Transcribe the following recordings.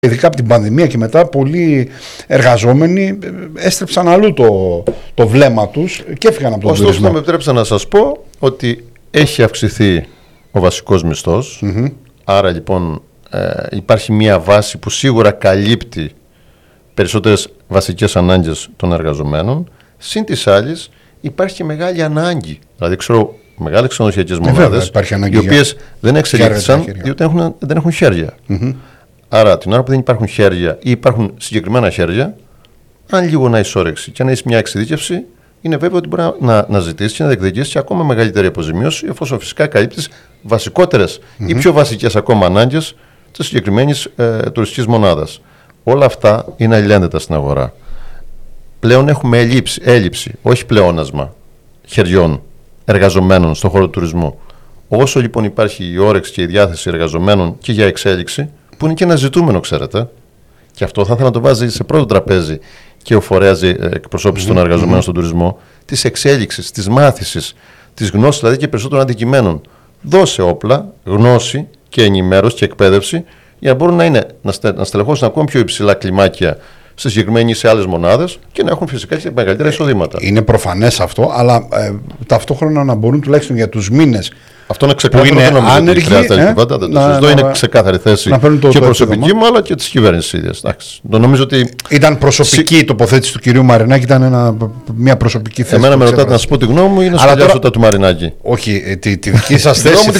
Ειδικά από την πανδημία και μετά, πολλοί εργαζόμενοι έστρεψαν αλλού το βλέμμα τους και έφυγαν από τον τουρισμό. Ωστόσο, θα με επιτρέψετε να σας πω ότι έχει αυξηθεί ο βασικός μισθός. Άρα λοιπόν υπάρχει μια βάση που σίγουρα καλύπτει περισσότερες βασικές ανάγκες των εργαζομένων. Συν της άλλης υπάρχει και μεγάλη ανάγκη. Δηλαδή ξέρω μεγάλες ξενοδοχειακές μονάδες οι οποίες δεν εξελίχθησαν διότι δεν έχουν χέρια. Άρα την ώρα που δεν υπάρχουν χέρια ή υπάρχουν συγκεκριμένα χέρια, αν λίγο να έχει όρεξη και να έχει μια εξειδίκευση, είναι βέβαιο ότι μπορεί να ζητήσει και να διεκδικήσει και ακόμα μεγαλύτερη αποζημίωση, εφόσον φυσικά καλύπτει βασικότερες ή πιο βασικές ακόμα ανάγκες της συγκεκριμένης τουριστικής μονάδας. Όλα αυτά είναι αλληλένδετα στην αγορά. Πλέον έχουμε έλλειψη, όχι πλεόνασμα χεριών εργαζομένων στον χώρο του τουρισμού. Όσο λοιπόν υπάρχει η όρεξη και η διάθεση εργαζομένων και για εξέλιξη, που είναι και ένα ζητούμενο, ξέρετε, και αυτό θα ήθελα να το βάζει σε πρώτο τραπέζι και ο φορέας εκπροσώπησης των εργαζομένων στον τουρισμό, της εξέλιξης, της μάθησης, της γνώσης δηλαδή και περισσότερων αντικειμένων. Δώσε όπλα, γνώση και ενημέρωση και εκπαίδευση για να μπορούν να στελεχώσουν ακόμη πιο υψηλά κλιμάκια σε συγκεκριμένη ή σε άλλες μονάδες και να έχουν φυσικά και μεγαλύτερα εισοδήματα. Είναι προφανές αυτό, αλλά ταυτόχρονα να μπορούν τουλάχιστον για τους μήνες. Αυτό είναι ξεκάθαρο. Δεν νομίζω ότι χρειάζεται άλλη κουβέντα. Δεν το συζητώ. Είναι ξεκάθαρη θέση και προσωπική μου, αλλά και τη κυβέρνηση ίδια. Νομίζω ότι. Ήταν προσωπική η τοποθέτηση του κυρίου Μαρινάκη, ήταν μια προσωπική θέση. Εμένα με ρωτάτε να σα πω τη γνώμη μου ή να σχολιάσω τα του Μαρινάκη. Όχι, τη δική σα θέση.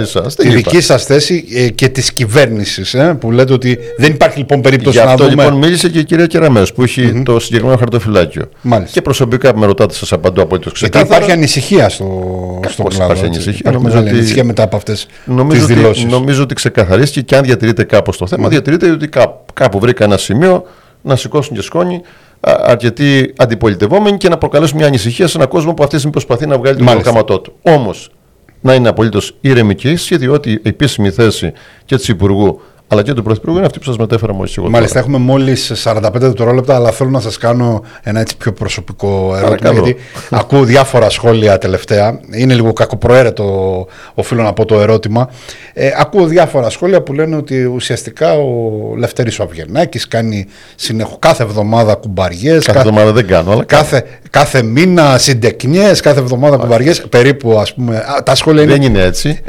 Τη δική σα θέση και τη κυβέρνηση που λέτε ότι δεν υπάρχει λοιπόν περίπτωση να δούμε. Γι' αυτό λοιπόν μίλησε και η κυρία Κεραμέως που έχει το συγκεκριμένο χαρτοφυλάκιο. Και προσωπικά που με ρωτάτε, σα απαντώ απολύτως ξεκάθαρα. Γιατί υπάρχει ανησυχία στο κλάδο. Ανησυχία μετά από αυτές τις δηλώσεις. Νομίζω ότι ξεκαθαρίστηκε και αν διατηρείται κάπως το θέμα, διατηρείται ότι κάπου βρήκα ένα σημείο να σηκώσουν και σκόνη αρκετοί αντιπολιτευόμενοι και να προκαλέσουν μια ανησυχία σε έναν κόσμο που αυτή τη στιγμή προσπαθεί να βγάλει το προγραμματό του. Όμως να είναι απολύτως ήρεμη και ήσυχη, διότι η επίσημη θέση και της Υπουργού αλλά και του Πρωθυπουργού είναι αυτή που σας μετέφερα μόλις εγώ. Μάλιστα, έχουμε μόλις 45 δευτερόλεπτα, αλλά θέλω να σας κάνω ένα έτσι πιο προσωπικό ερώτημα. Γιατί ακούω διάφορα σχόλια τελευταία. Είναι λίγο κακοπροαίρετο, οφείλω να πω, το ερώτημα. Ακούω διάφορα σχόλια που λένε ότι ουσιαστικά ο Λευτέρης ο Αβγενάκης κάνει κάθε εβδομάδα κουμπαριές. Κάθε εβδομάδα δεν κάνω, αλλά κάθε μήνα συντεκνιές, κάθε εβδομάδα κουμπαριές. Περίπου, ας πούμε. Τα σχόλια δεν είναι έτσι.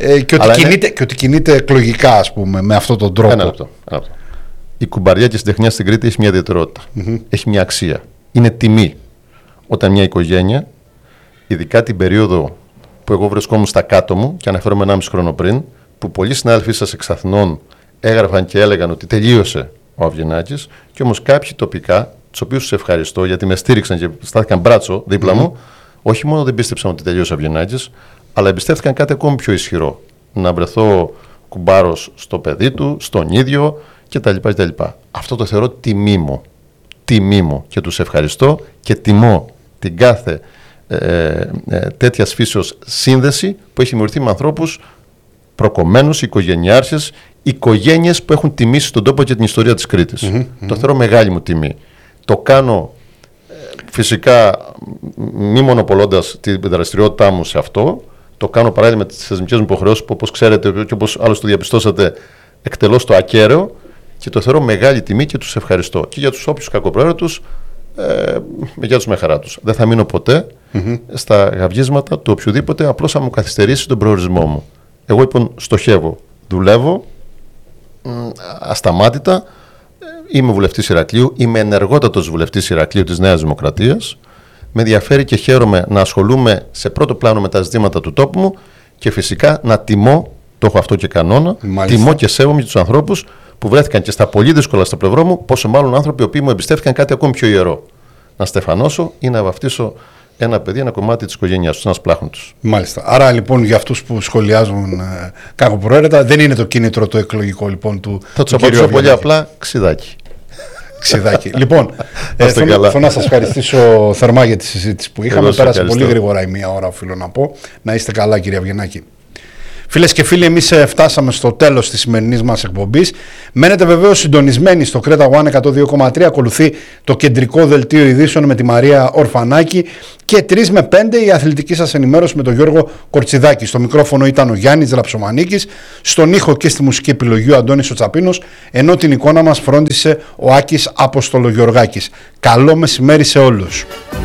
Και ότι κινείται εκλογικά, ας πούμε, με αυτόν τον τρόπο. Ένα λεπτό. Η κουμπαριά και η συντεχνία στην Κρήτη έχει μια ιδιαιτερότητα. Έχει μια αξία. Είναι τιμή. Όταν μια οικογένεια, ειδικά την περίοδο που εγώ βρισκόμουν στα κάτω μου, και αναφέρομαι 1,5 χρόνο πριν, που πολλοί συνάδελφοί σας εξ Αθηνών έγραφαν και έλεγαν ότι τελείωσε ο Αβγενάκης, και όμως κάποιοι τοπικά, τους οποίους τους ευχαριστώ γιατί με στήριξαν και στάθηκαν μπράτσο δίπλα μου, όχι μόνο δεν πίστεψαν ότι τελείωσε ο Αβγενάκης, αλλά εμπιστεύτηκαν κάτι ακόμη πιο ισχυρό. Να βρεθώ κουμπάρος στο παιδί του, στον ίδιο κτλ. Αυτό το θεωρώ τιμή μου και τους ευχαριστώ και τιμώ την κάθε τέτοιας φύσεως σύνδεση που έχει δημιουργηθεί με ανθρώπους προκομμένους, οικογενειάρχες, οικογένειες που έχουν τιμήσει τον τόπο και την ιστορία της Κρήτης. Το θεωρώ μεγάλη μου τιμή. Το κάνω φυσικά μη μονοπολώντας την δραστηριότητά μου σε αυτό. Το κάνω παράλληλα με τις θεσμικές μου υποχρεώσεις που, όπως ξέρετε και όπως άλλωστε το διαπιστώσατε, εκτελώ στο ακέραιο και το θεωρώ μεγάλη τιμή και τους ευχαριστώ. Και για τους όποιους κακοπροαίρετους, για τους με χαρά τους. Δεν θα μείνω ποτέ στα γαυγίσματα του οποιοδήποτε, απλώς θα μου καθυστερήσει τον προορισμό μου. Εγώ λοιπόν στοχεύω, δουλεύω ασταμάτητα, είμαι βουλευτής Ηρακλείου, είμαι ενεργότατος βουλευτής Ηρακλείου της Νέας Δημοκρατίας. Με ενδιαφέρει και χαίρομαι να ασχολούμαι σε πρώτο πλάνο με τα ζητήματα του τόπου μου και φυσικά να τιμώ, το έχω αυτό και κανόνα, τιμώ και σέβομαι τους ανθρώπους που βρέθηκαν και στα πολύ δύσκολα στο πλευρό μου, πόσο μάλλον άνθρωποι οι οποίοι μου εμπιστεύτηκαν κάτι ακόμη πιο ιερό. Να στεφανώσω ή να βαφτίσω ένα παιδί, ένα κομμάτι της οικογένειάς τους, ένα σπλάχνο τους. Μάλιστα. Άρα λοιπόν για αυτούς που σχολιάζουν κακοπροαίρετα, δεν είναι το κίνητρο το εκλογικό λοιπόν του. Θα τους απαντήσω πολύ απλά, ξιδάκι. Λοιπόν, θέλω να σας ευχαριστήσω θερμά για τη συζήτηση που είχαμε. Πέρασε πολύ γρήγορα η μία ώρα, οφείλω να πω. Να είστε καλά, κύριε Αβγενάκη. Φίλες και φίλοι, εμείς φτάσαμε στο τέλος της σημερινής μας εκπομπής. Μένετε βεβαίως συντονισμένοι στο Creta One 102,3. Ακολουθεί το κεντρικό δελτίο ειδήσεων με τη Μαρία Ορφανάκη και 3 με 5 η αθλητική σας ενημέρωση με τον Γιώργο Κορτσιδάκη. Στο μικρόφωνο ήταν ο Γιάννης Ραψομανίκης, στον ήχο και στη μουσική επιλογή ο Αντώνης ο Τσαπίνος, ενώ την εικόνα μας φρόντισε ο Άκης Αποστολογιοργάκης. Καλό μεσημέρι σε όλους.